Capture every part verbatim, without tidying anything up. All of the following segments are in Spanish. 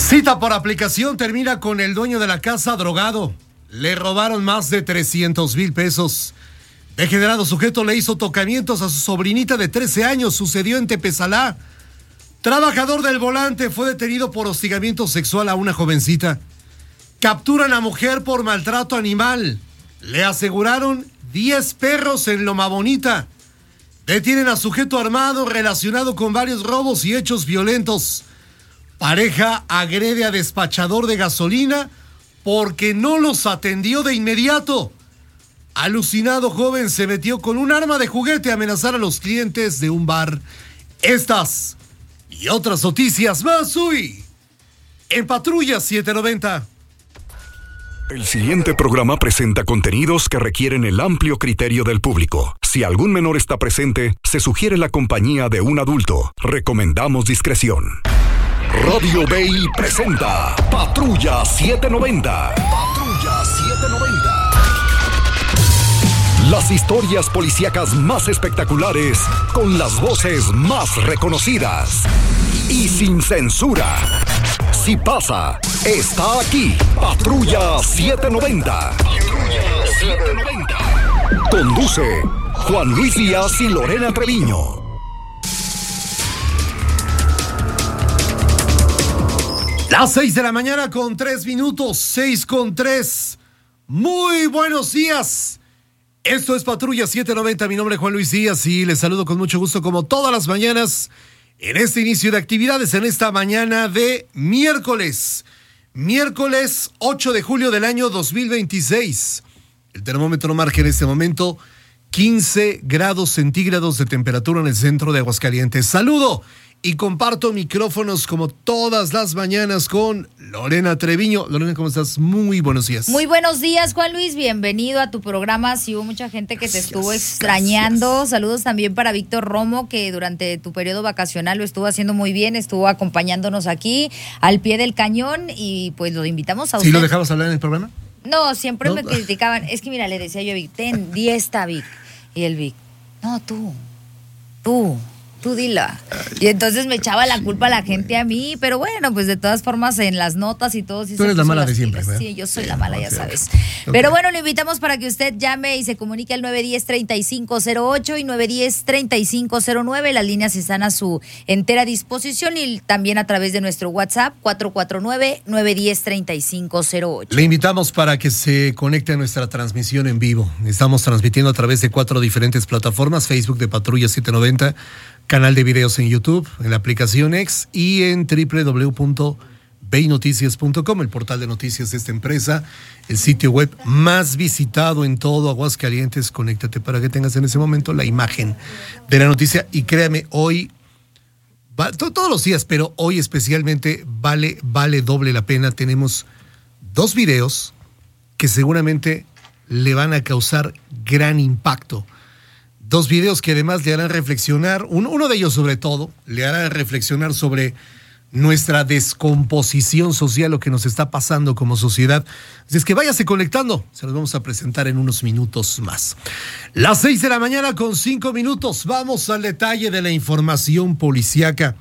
Cita por aplicación termina con el dueño de la casa drogado. Le robaron más de trescientos mil pesos. Degenerado sujeto le hizo tocamientos a su sobrinita de trece años. Sucedió en Tepezalá. Trabajador del volante fue detenido por hostigamiento sexual a una jovencita. Capturan a mujer por maltrato animal. Le aseguraron diez perros en Loma Bonita. Detienen a sujeto armado relacionado con varios robos y hechos violentos. Pareja agrede a despachador de gasolina porque no los atendió de inmediato. Alucinado joven se metió con un arma de juguete a amenazar a los clientes de un bar. Estas y otras noticias más hoy en Patrulla setecientos noventa. El siguiente programa presenta contenidos que requieren el amplio criterio del público. Si algún menor está presente, se sugiere la compañía de un adulto. Recomendamos discreción. Radio B I presenta Patrulla setecientos noventa. Patrulla setecientos noventa. Las historias policíacas más espectaculares con las voces más reconocidas y sin censura. Si pasa, está aquí. Patrulla setecientos noventa. Patrulla setecientos noventa. Conduce Juan Luis Díaz y Lorena Treviño. Las seis de la mañana con tres minutos, seis con tres. Muy buenos días. Esto es Patrulla setecientos noventa. Mi nombre es Juan Luis Díaz y les saludo con mucho gusto como todas las mañanas en este inicio de actividades en esta mañana de miércoles. Miércoles ocho de julio del año dos mil veintiséis. El termómetro marca en este momento quince grados centígrados de temperatura en el centro de Aguascalientes. Saludo y comparto micrófonos como todas las mañanas con Lorena Treviño. Lorena, ¿cómo estás? Muy buenos días. Muy buenos días, Juan Luis. Bienvenido a tu programa. Sí, hubo mucha gente que gracias, te estuvo extrañando. Gracias. Saludos también para Víctor Romo, que durante tu periodo vacacional lo estuvo haciendo muy bien. Estuvo acompañándonos aquí al pie del cañón y pues lo invitamos a usted. ¿Sí lo dejabas hablar en el programa? No, siempre ¿No? me criticaban. Es que mira, le decía yo a Vic, ten, di esta, Vic. Y el Vic, no, tú, tú. Tú dila. Y entonces me echaba la culpa a la gente a mí, pero bueno, pues de todas formas en las notas y todo. Sí, tú eres la mala de siempre, ¿verdad? Sí, yo soy sí, la mala, no, ya sí, sabes. Okay. Pero bueno, le invitamos para que usted llame y se comunique al nueve uno cero, tres cinco cero ocho y nueve uno cero, tres cinco cero nueve. Las líneas están a su entera disposición y también a través de nuestro WhatsApp cuatro cuatro nueve, nueve uno cero, tres cinco cero ocho. Le invitamos para que se conecte a nuestra transmisión en vivo. Estamos transmitiendo a través de cuatro diferentes plataformas: Facebook de Patrulla setecientos noventa, canal de videos en YouTube, en la aplicación X y en doble u doble u doble u punto b i noticias punto com, el portal de noticias de esta empresa, el sitio web más visitado en todo Aguascalientes. Conéctate para que tengas en ese momento la imagen de la noticia. Y créame, hoy, va, to, todos los días, pero hoy especialmente vale, vale doble la pena. Tenemos dos videos que seguramente le van a causar gran impacto. Dos videos que además le harán reflexionar, uno, uno de ellos sobre todo, le hará reflexionar sobre nuestra descomposición social, lo que nos está pasando como sociedad. Así es que váyase conectando, se los vamos a presentar en unos minutos más. Las seis de la mañana con cinco minutos, vamos al detalle de la información policíaca.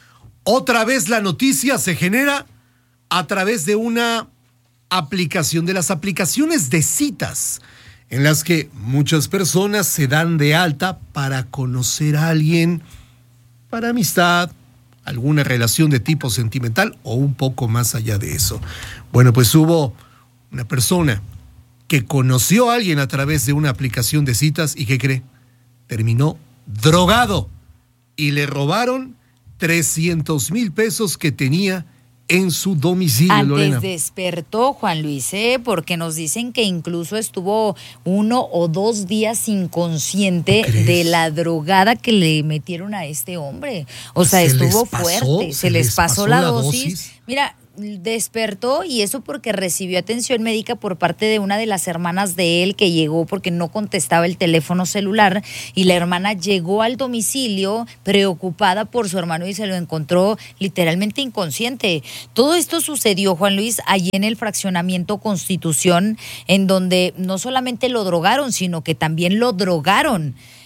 Otra vez la noticia se genera a través de una aplicación, de las aplicaciones de citas, en las que muchas personas se dan de alta para conocer a alguien, para amistad, alguna relación de tipo sentimental o un poco más allá de eso. Bueno, pues hubo una persona que conoció a alguien a través de una aplicación de citas y ¿qué cree? Terminó drogado y le robaron trescientos mil pesos que tenía en su domicilio. Antes Lorena. Despertó, Juan Luis, ¿eh? Porque nos dicen que incluso estuvo uno o dos días inconsciente de la drogada que le metieron a este hombre. O sea, ¿Se estuvo les pasó? fuerte, se, ¿Se les les pasó, pasó la, la dosis. dosis? Mira, despertó y eso porque recibió atención médica por parte de una de las hermanas de él que llegó porque no contestaba el teléfono celular y la hermana llegó al domicilio preocupada por su hermano y se lo encontró literalmente inconsciente. Todo esto sucedió, Juan Luis, allí en el fraccionamiento Constitución, en donde no solamente lo drogaron, sino que también lo drogaron.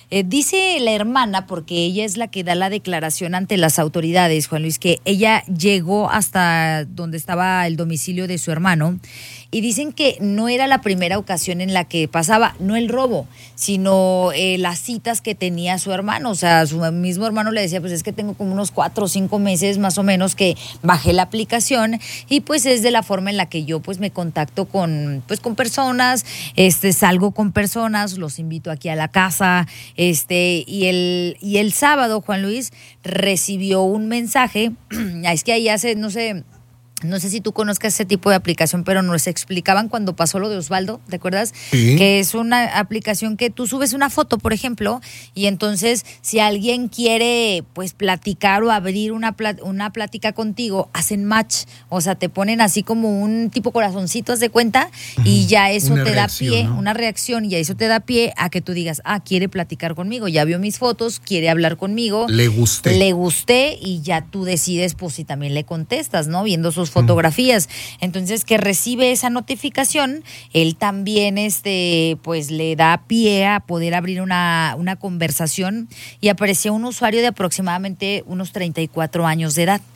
Eh, dice la hermana, porque ella es la que da la declaración ante las autoridades, Juan Luis, que ella llegó hasta donde estaba el domicilio de su hermano, y dicen que no era la primera ocasión en la que pasaba, no el robo, sino eh, las citas que tenía su hermano. O sea, su mismo hermano le decía, pues es que tengo como unos cuatro o cinco meses más o menos que bajé la aplicación, y pues es de la forma en la que yo pues me contacto con, pues, con personas, este, salgo con personas, los invito aquí a la casa, este, y el, y el sábado, Juan Luis, recibió un mensaje, es que ahí hace, no sé... No sé si tú conozcas ese tipo de aplicación, pero nos explicaban cuando pasó lo de Osvaldo, ¿te acuerdas? Sí. Que es una aplicación que tú subes una foto, por ejemplo, y entonces si alguien quiere pues platicar o abrir una, plat- una plática contigo, hacen match, o sea, te ponen así como un tipo corazoncito, haz de cuenta, uh-huh. Y ya eso una te reacción, da pie, ¿no? una reacción, y eso te da pie a que tú digas, ah, quiere platicar conmigo, ya vio mis fotos, quiere hablar conmigo. Le gusté. Le gusté, y ya tú decides pues si también le contestas, ¿no? Viendo sus fotografías. Entonces, que recibe esa notificación, él también este pues le da pie a poder abrir una, una conversación, y aparecía un usuario de aproximadamente unos treinta y cuatro años de edad.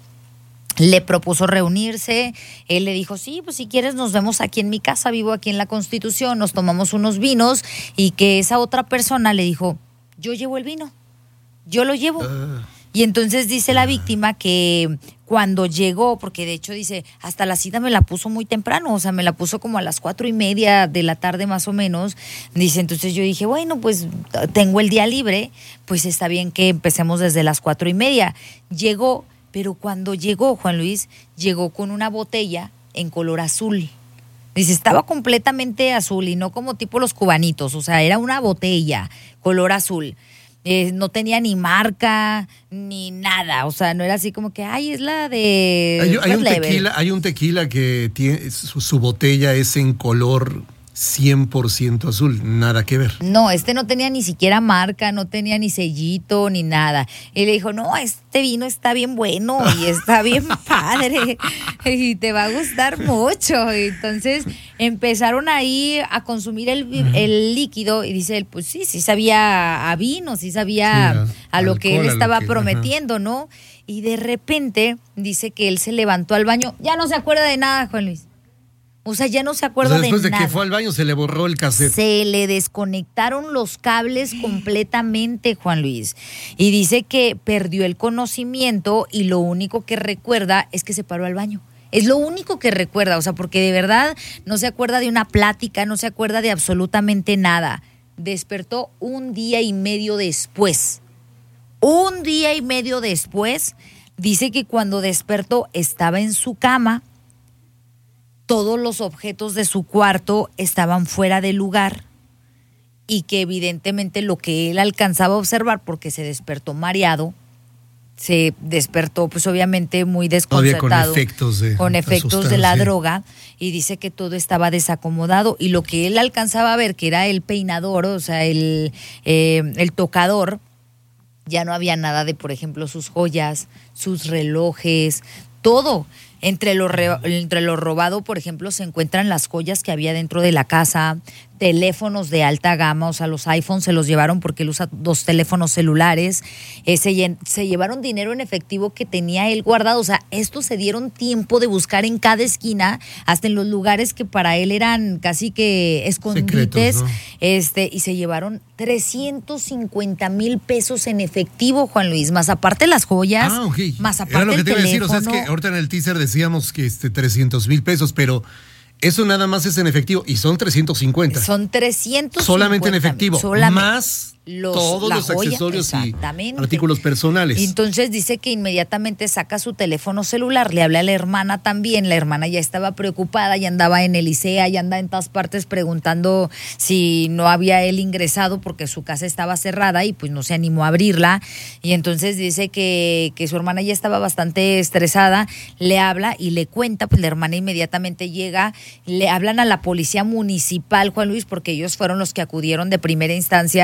Le propuso reunirse, él le dijo, sí, pues si quieres nos vemos aquí en mi casa, vivo aquí en la Constitución, nos tomamos unos vinos, y que esa otra persona le dijo, yo llevo el vino, yo lo llevo. Uh. Y entonces dice la víctima que cuando llegó, porque de hecho dice, hasta la cita me la puso muy temprano, o sea, me la puso como a las cuatro y media de la tarde más o menos. Dice, entonces yo dije, bueno, pues tengo el día libre, pues está bien que empecemos desde las cuatro y media. Llegó, pero cuando llegó, Juan Luis, llegó con una botella en color azul. Dice, estaba completamente azul y no como tipo los cubanitos, o sea, era una botella color azul. Eh, no tenía ni marca ni nada, o sea, no era así como que, ay, es la de hay, hay un Level. tequila, hay un tequila que tiene su, su botella es en color cien por ciento azul, nada que ver. No, este no tenía ni siquiera marca, no tenía ni sellito ni nada. Y le dijo, no, este vino está bien bueno y está bien padre y te va a gustar mucho. Y entonces empezaron ahí a consumir el, el líquido, y dice él, pues sí, sí sabía a vino, sí sabía sí, a, a lo alcohol, que él estaba que, prometiendo, ajá. ¿no? Y de repente dice que él se levantó al baño, ya no se acuerda de nada, Juan Luis. O sea, ya no se acuerda o sea, después de nada. Después de que fue al baño se le borró el cassette. Se le desconectaron los cables completamente, Juan Luis. Y dice que perdió el conocimiento y lo único que recuerda es que se paró al baño. Es lo único que recuerda, o sea, porque de verdad no se acuerda de una plática, no se acuerda de absolutamente nada. Despertó un día y medio después. Un día y medio después, dice que cuando despertó estaba en su cama. Todos los objetos de su cuarto estaban fuera de lugar, y que evidentemente lo que él alcanzaba a observar, porque se despertó mareado, se despertó pues obviamente muy desconcertado, todavía con efectos de, con efectos de la droga, y dice que todo estaba desacomodado, y lo que él alcanzaba a ver, que era el peinador, o sea, el, eh, el tocador, ya no había nada de, por ejemplo, sus joyas, sus relojes, todo. Entre lo, re, entre lo robado, por ejemplo, se encuentran las joyas que había dentro de la casa, teléfonos de alta gama, o sea, los iPhones se los llevaron porque él usa dos teléfonos celulares, eh, se, se llevaron dinero en efectivo que tenía él guardado, o sea, estos se dieron tiempo de buscar en cada esquina, hasta en los lugares que para él eran casi que escondites, secretos, ¿no? este, y se llevaron trescientos cincuenta mil pesos en efectivo, Juan Luis, más aparte las joyas, ah, okay. más aparte Era lo que el te iba a teléfono. decir, o sea, es que ahorita en el teaser decíamos que este trescientos mil pesos, pero eso nada más es en efectivo y son trescientos cincuenta. Son trescientos cincuenta. Solamente en efectivo, solamente. Más los, todos los joya, accesorios y artículos personales. Entonces dice que inmediatamente saca su teléfono celular, le habla a la hermana también, la hermana ya estaba preocupada, ya andaba en el ICEA, ya andaba en todas partes preguntando si no había él ingresado porque su casa estaba cerrada y pues no se animó a abrirla, y entonces dice que, que su hermana ya estaba bastante estresada, le habla y le cuenta, pues la hermana inmediatamente llega, le hablan a la policía municipal, Juan Luis, porque ellos fueron los que acudieron de primera instancia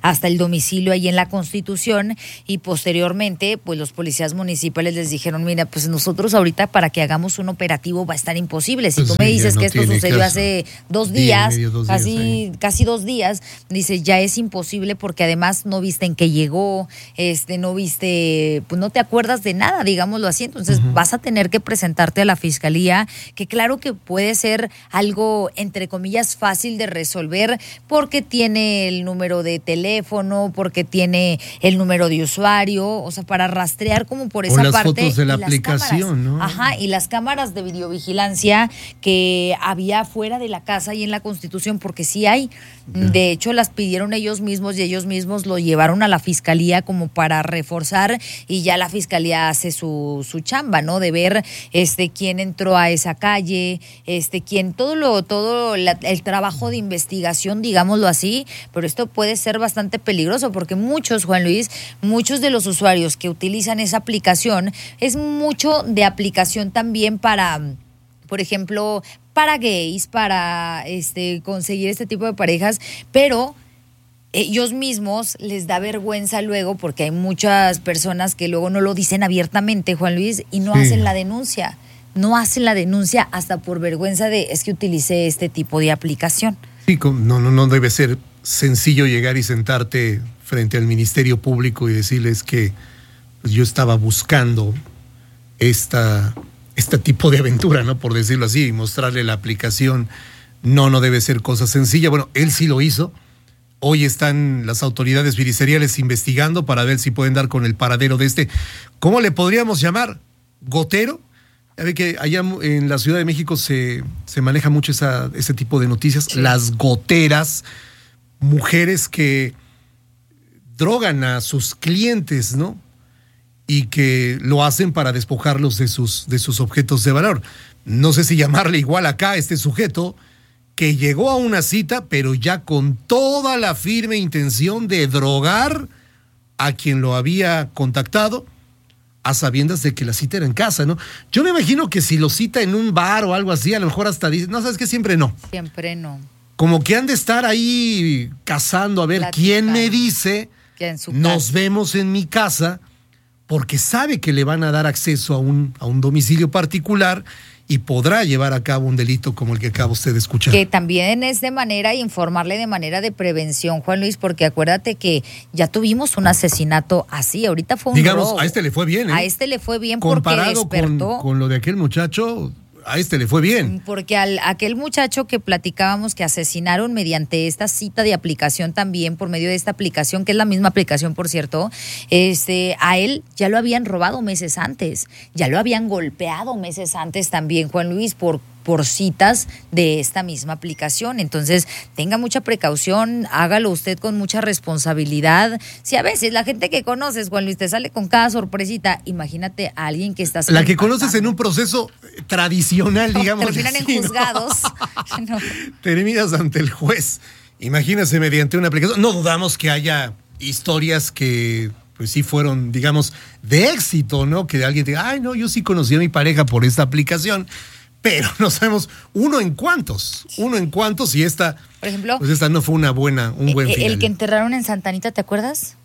hasta el domicilio ahí en la Constitución, y posteriormente pues los policías municipales les dijeron, mira, pues nosotros ahorita para que hagamos un operativo va a estar imposible. Si pues tú sí, me dices no que esto sucedió caso. hace dos días, medio, dos casi, días casi dos días, dice, ya es imposible porque además no viste en qué llegó, este, no viste, pues no te acuerdas de nada, digámoslo así, entonces uh-huh. vas a tener que presentarte a la fiscalía, que claro que puede ser algo, entre comillas, fácil de resolver, porque tiene el número de teléfono, porque tiene el número de usuario, o sea, para rastrear como por esa o las parte. Fotos de la aplicación, cámaras, ¿no? Ajá, y las cámaras de videovigilancia que había afuera de la casa y en la Constitución, porque sí hay. Yeah. De hecho, las pidieron ellos mismos y ellos mismos lo llevaron a la fiscalía como para reforzar, y ya la fiscalía hace su, su chamba, ¿no? De ver este quién entró a esa calle, este quién, todo lo, todo la, el trabajo de investigación, digámoslo así, pero esto puede ser bastante peligroso porque muchos, Juan Luis, muchos de los usuarios que utilizan esa aplicación, es mucho de aplicación también para, por ejemplo, para gays, para este conseguir este tipo de parejas, pero ellos mismos les da vergüenza luego porque hay muchas personas que luego no lo dicen abiertamente, Juan Luis, y no sí. hacen la denuncia. No hacen la denuncia hasta por vergüenza de es que utilicé este tipo de aplicación. Sí, no, no, no debe ser sencillo llegar y sentarte frente al Ministerio Público y decirles que pues, yo estaba buscando esta, este tipo de aventura, ¿no? Por decirlo así, y mostrarle la aplicación. No, no debe ser cosa sencilla. Bueno, él sí lo hizo. Hoy están las autoridades ministeriales investigando para ver si pueden dar con el paradero de este, ¿cómo le podríamos llamar? ¿Gotero? Ya ve que allá en la Ciudad de México se, se maneja mucho esa, ese tipo de noticias, sí. Las goteras, mujeres que drogan a sus clientes, ¿no? Y que lo hacen para despojarlos de sus, de sus objetos de valor. No sé si llamarle igual acá a este sujeto que llegó a una cita, pero ya con toda la firme intención de drogar a quien lo había contactado, a sabiendas de que la cita era en casa, ¿no? Yo me imagino que si lo cita en un bar o algo así, a lo mejor hasta dice, no, ¿sabes qué? Siempre no. Siempre no. Como que han de estar ahí cazando a ver Platicando. quién me dice, que en su nos casa. vemos en mi casa, porque sabe que le van a dar acceso a un, a un domicilio particular y podrá llevar a cabo un delito como el que acaba usted de escuchar. Que también es de manera, informarle de manera de prevención, Juan Luis, porque acuérdate que ya tuvimos un asesinato así, ahorita fue un Digamos, robo. a este le fue bien, ¿eh? A este le fue bien Comparado porque despertó. Con, con lo de aquel muchacho, a este le fue bien. Porque al aquel muchacho que platicábamos que asesinaron mediante esta cita de aplicación también, por medio de esta aplicación, que es la misma aplicación, por cierto, este, a él ya lo habían robado meses antes, ya lo habían golpeado meses antes también, Juan Luis, por por citas de esta misma aplicación. Entonces, tenga mucha precaución, hágalo usted con mucha responsabilidad. Si a veces la gente que conoces, Juan Luis, te sale con cada sorpresita, imagínate a alguien que está... La que conoces en un proceso tradicional, no, digamos. Terminan así, en juzgados. ¿no? No. Terminas ante el juez. Imagínese mediante una aplicación. No dudamos que haya historias que... pues sí fueron, digamos, de éxito, ¿no? Que alguien diga, ay, no, yo sí conocí a mi pareja por esta aplicación, pero no sabemos uno en cuántos, uno en cuántos, y esta, por ejemplo, pues esta no fue una buena, un buen el, final. El que enterraron en Santa Anita, ¿te acuerdas?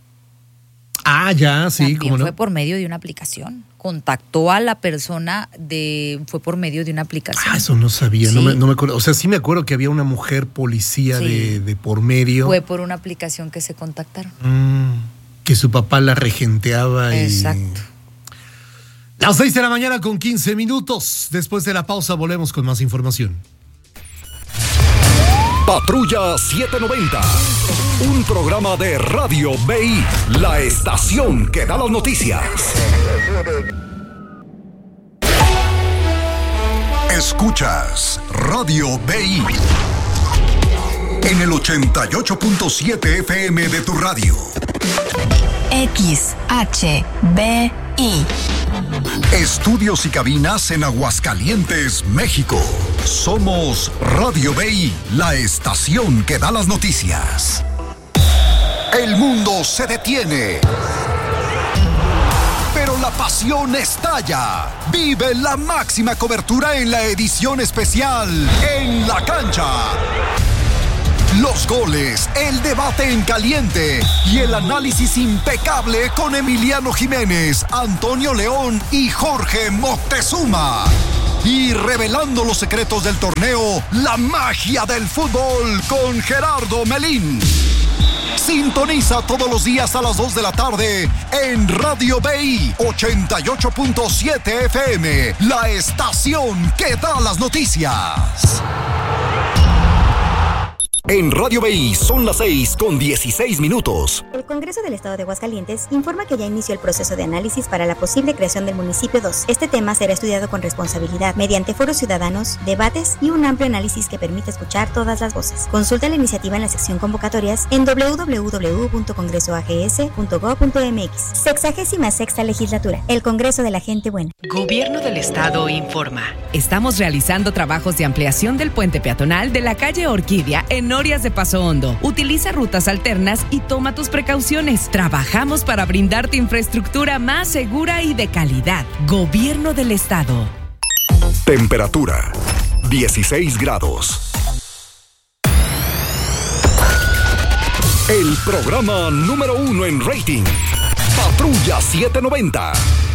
Ah, ya, sí, También cómo no. Fue por medio de una aplicación. Contactó a la persona de, fue por medio de una aplicación. Ah, eso no sabía, sí. no, me, no me acuerdo. O sea, sí me acuerdo que había una mujer policía sí. de, de por medio. Fue por una aplicación que se contactaron. Mm, que su papá la regenteaba. Exacto. Y... Las seis de la mañana con quince minutos. Después de la pausa volvemos con más información. Patrulla setecientos noventa. Un programa de Radio B I, la estación que da las noticias. Escuchas Radio B I en el ochenta y ocho punto siete F M de tu radio. X H B I. Estudios y cabinas en Aguascalientes, México. Somos Radio B I, la estación que da las noticias. El mundo se detiene, pero la pasión estalla. Vive la máxima cobertura en la edición especial En la Cancha. Los goles, el debate en caliente y el análisis impecable con Emiliano Jiménez, Antonio León y Jorge Moctezuma. Y revelando los secretos del torneo, la magia del fútbol con Gerardo Melín. Sintoniza todos los días a las dos de la tarde en Radio B I ochenta y ocho punto siete F M, la estación que da las noticias. En Radio B I son las seis con dieciséis minutos. El Congreso del Estado de Aguascalientes informa que ya inició el proceso de análisis para la posible creación del municipio dos. Este tema será estudiado con responsabilidad mediante foros ciudadanos, debates y un amplio análisis que permite escuchar todas las voces. Consulta la iniciativa en la sección convocatorias en doble u doble u doble u punto congreso a g s punto gob punto m x. Sexagésima sexta legislatura. El Congreso de la Gente Buena. Gobierno del Estado informa. Estamos realizando trabajos de ampliación del puente peatonal de la calle Orquídea en Norias de Paso Hondo. Utiliza rutas alternas y toma tus precauciones. Trabajamos para brindarte infraestructura más segura y de calidad. Gobierno del Estado. Temperatura dieciséis grados. El programa número uno en rating. Patrulla setecientos noventa.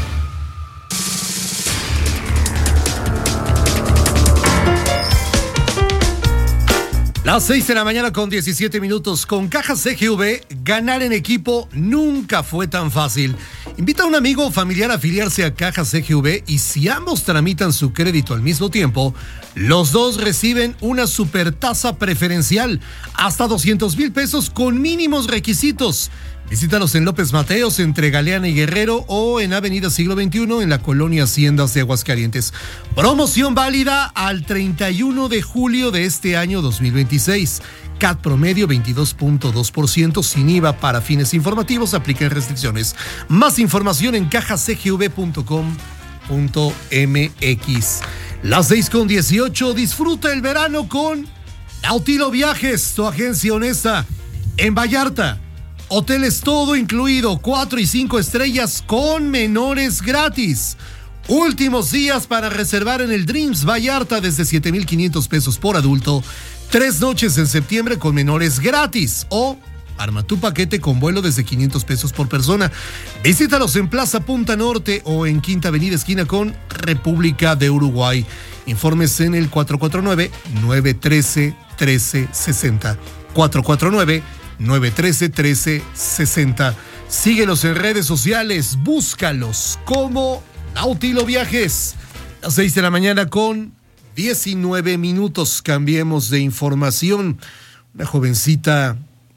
Las seis de la mañana con diecisiete minutos. Con Caja C G V, ganar en equipo nunca fue tan fácil. Invita a un amigo o familiar a afiliarse a Caja C G V y si ambos tramitan su crédito al mismo tiempo, los dos reciben una super tasa preferencial, hasta doscientos mil pesos con mínimos requisitos. Visítalos en López Mateos, entre Galeana y Guerrero, o en Avenida Siglo veintiuno, en la colonia Haciendas de Aguascalientes. Promoción válida al treinta y uno de julio de este año dos mil veintiséis. C A T promedio veintidós punto dos por ciento sin I V A para fines informativos. Aplican restricciones. Más información en caja c g v punto com punto m x. Las seis con dieciocho. Disfruta el verano con Nautilo Viajes, tu agencia honesta. En Vallarta, hoteles todo incluido, cuatro y cinco estrellas con menores gratis. Últimos días para reservar en el Dreams Vallarta desde siete mil quinientos pesos por adulto. Tres noches en septiembre con menores gratis. O arma tu paquete con vuelo desde quinientos pesos por persona. Visítalos en Plaza Punta Norte o en Quinta Avenida esquina con República de Uruguay. Informes en el cuatro cuatro nueve, nueve uno tres, uno tres seis cero. cuatro cuatro nueve, nueve uno tres, uno tres seis cero. Síguelos en redes sociales, búscalos como Nautilo Viajes. Las seis de la mañana con diecinueve minutos. Cambiemos de información. Una jovencita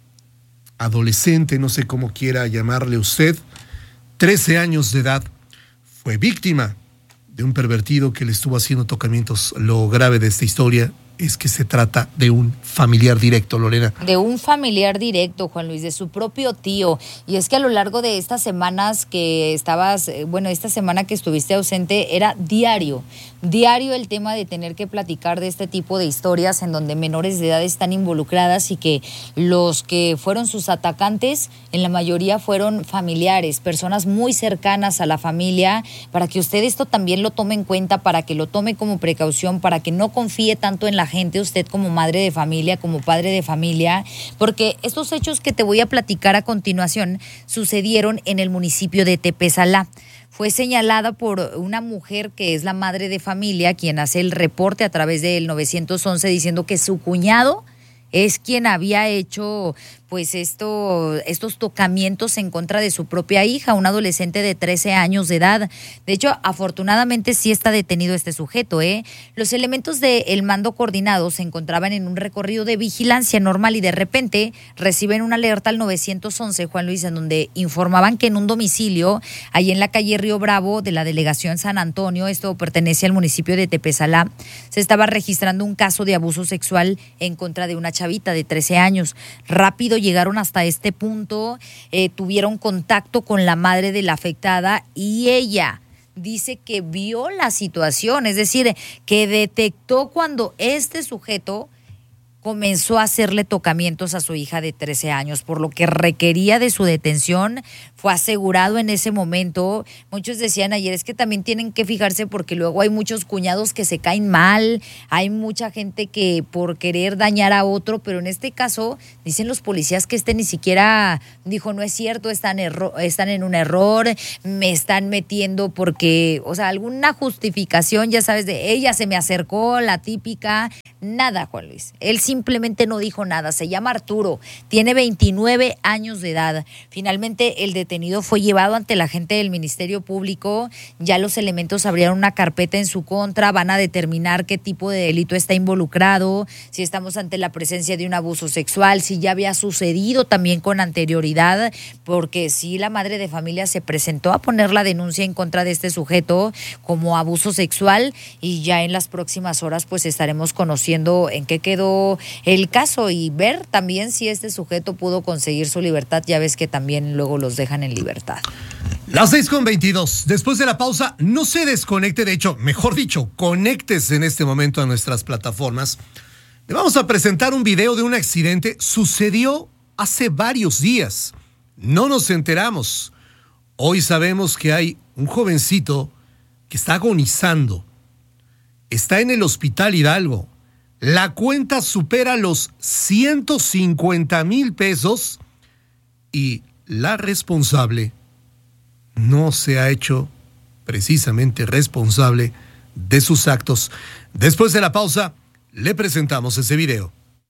adolescente, no sé cómo quiera llamarle usted, trece años de edad, fue víctima de un pervertido que le estuvo haciendo tocamientos. Lo grave de esta historia es que se trata de un familiar directo, Lorena. De un familiar directo, Juan Luis, de su propio tío. Y es que a lo largo de estas semanas que estabas, bueno, esta semana que estuviste ausente, era diario, diario el tema de tener que platicar de este tipo de historias en donde menores de edad están involucradas y que los que fueron sus atacantes, en la mayoría fueron familiares, personas muy cercanas a la familia, para que usted esto también lo tome en cuenta, para que lo tome como precaución, para que no confíe tanto en la gente, usted como madre de familia, como padre de familia, porque estos hechos que te voy a platicar a continuación sucedieron en el municipio de Tepesalá. Fue señalada por una mujer que es la madre de familia, quien hace el reporte a través del nueve once diciendo que su cuñado es quien había hecho pues esto, estos tocamientos en contra de su propia hija, una adolescente de trece años de edad. De hecho, afortunadamente sí está detenido este sujeto, ¿eh? Los elementos del mando coordinado se encontraban en un recorrido de vigilancia normal y de repente reciben una alerta al nueve once, Juan Luis, en donde informaban que en un domicilio, ahí en la calle Río Bravo de la delegación San Antonio, esto pertenece al municipio de Tepesalá, se estaba registrando un caso de abuso sexual en contra de una chavita de trece años. Rápido llegaron hasta este punto, eh, tuvieron contacto con la madre de la afectada y ella dice que vio la situación, es decir, que detectó cuando este sujeto comenzó a hacerle tocamientos a su hija de trece años, por lo que requería de su detención. Fue asegurado en ese momento. Muchos decían ayer, es que también tienen que fijarse porque luego hay muchos cuñados que se caen mal, hay mucha gente que por querer dañar a otro, pero en este caso dicen los policías que este ni siquiera dijo, no es cierto, están, erro- están en un error, me están metiendo porque, o sea, alguna justificación, ya sabes, de ella se me acercó, la típica, nada, Juan Luis. Él simplemente no dijo nada. Se llama Arturo, tiene veintinueve años de edad. Finalmente el detenido fue llevado ante la gente del Ministerio Público. Ya los elementos abrieron una carpeta en su contra, van a determinar qué tipo de delito está involucrado, si estamos ante la presencia de un abuso sexual, si ya había sucedido también con anterioridad, porque sí, la madre de familia se presentó a poner la denuncia en contra de este sujeto como abuso sexual, y ya en las próximas horas pues estaremos conociendo en qué quedó el caso y ver también si este sujeto pudo conseguir su libertad. Ya ves que también luego los dejan en libertad. Las seis con veintidós. Después de la pausa, no se desconecte, de hecho, mejor dicho, conéctese en este momento a nuestras plataformas. Le vamos a presentar un video de un accidente. Sucedió hace varios días. No nos enteramos. Hoy sabemos que hay un jovencito que está agonizando. Está en el Hospital Hidalgo. La cuenta supera los ciento cincuenta mil pesos y la responsable no se ha hecho precisamente responsable de sus actos. Después de la pausa, le presentamos ese video.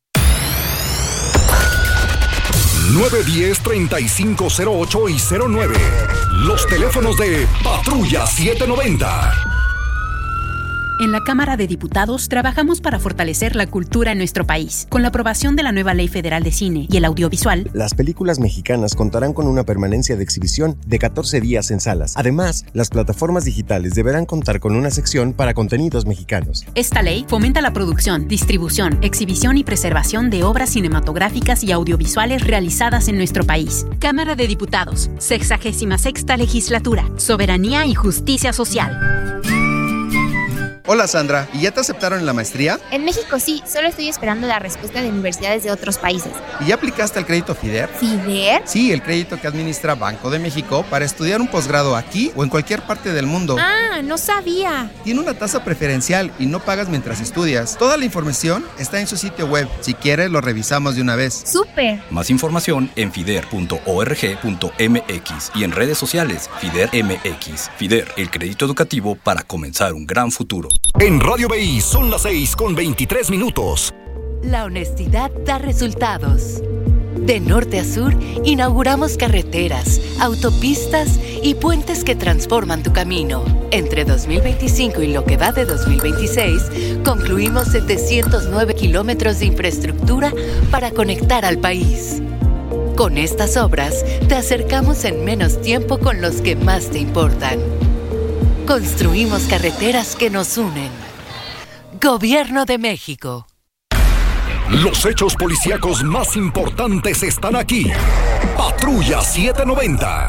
nueve uno cero, treinta y cinco cero ocho y cero nueve. Los teléfonos de Patrulla setecientos noventa. En la Cámara de Diputados trabajamos para fortalecer la cultura en nuestro país. Con la aprobación de la nueva Ley Federal de Cine y el Audiovisual, las películas mexicanas contarán con una permanencia de exhibición de catorce días en salas. Además, las plataformas digitales deberán contar con una sección para contenidos mexicanos. Esta ley fomenta la producción, distribución, exhibición y preservación de obras cinematográficas y audiovisuales realizadas en nuestro país. Cámara de Diputados, sexagésima sexta Legislatura, Soberanía y Justicia Social. Hola Sandra, ¿y ya te aceptaron en la maestría? En México sí, solo estoy esperando la respuesta de universidades de otros países. ¿Y ya aplicaste al crédito FIDER? ¿FIDER? Sí, el crédito que administra Banco de México para estudiar un posgrado aquí o en cualquier parte del mundo. Ah, no sabía. Tiene una tasa preferencial y no pagas mientras estudias. Toda la información está en su sitio web. Si quieres, lo revisamos de una vez. ¡Súper! Más información en fider punto org punto m x y en redes sociales FIDER M X. FIDER, el crédito educativo para comenzar un gran futuro. En Radio B I son las seis con veintitrés minutos. La honestidad da resultados. De norte a sur, inauguramos carreteras, autopistas y puentes que transforman tu camino. Entre dos mil veinticinco y lo que va de dos mil veintiséis, concluimos setecientos nueve kilómetros de infraestructura para conectar al país. Con estas obras, te acercamos en menos tiempo con los que más te importan. Construimos carreteras que nos unen. Gobierno de México. Los hechos policíacos más importantes están aquí. Patrulla setecientos noventa.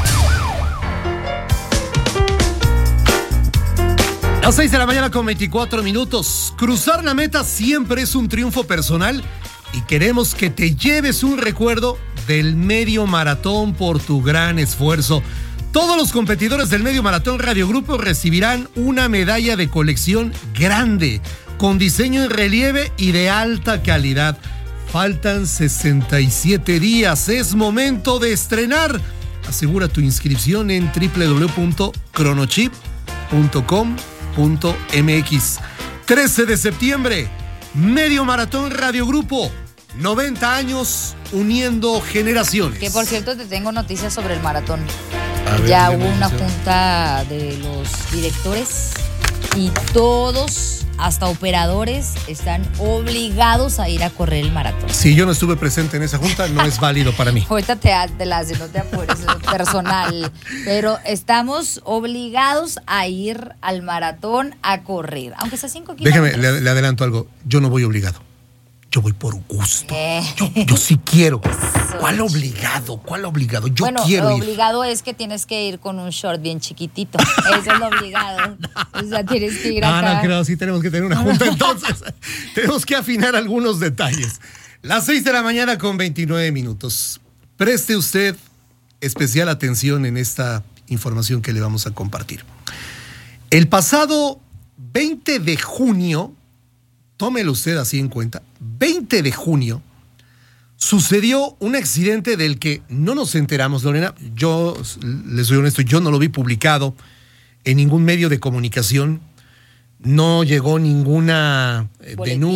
Las seis de la mañana con veinticuatro minutos. Cruzar la meta siempre es un triunfo personal y queremos que te lleves un recuerdo del medio maratón por tu gran esfuerzo. Todos los competidores del Medio Maratón Radio Grupo recibirán una medalla de colección grande, con diseño en relieve y de alta calidad. Faltan sesenta y siete días, es momento de estrenar. Asegura tu inscripción en doble u doble u doble u punto cronochip punto com punto m x. trece de septiembre, Medio Maratón Radio Grupo. noventa años uniendo generaciones. Que por cierto te tengo noticias sobre el maratón. Ver, ya hubo una junta de los directores y todos, hasta operadores, están obligados a ir a correr el maratón. Si yo no estuve presente en esa junta, no es válido para mí. Ahorita te, te la hace, no te apures, es personal. Pero estamos obligados a ir al maratón a correr, aunque sea cinco kilómetros. Déjame, le, le adelanto algo. Yo no voy obligado. Yo voy por gusto. Eh. Yo, yo sí quiero. ¿Cuál obligado? ¿Cuál obligado? Yo bueno, quiero lo ir. obligado es que tienes que ir con un short bien chiquitito. Eso es lo obligado. O sea, tienes que ir No, acá. no creo, sí tenemos que tener una junta entonces. Tenemos que afinar algunos detalles. Las seis de la mañana con veintinueve minutos. Preste usted especial atención en esta información que le vamos a compartir. El pasado veinte de junio, tómelo usted así en cuenta, veinte de junio, sucedió un accidente del que no nos enteramos, Lorena. Yo, les soy honesto, yo no lo vi publicado en ningún medio de comunicación. No llegó ninguna denuncia.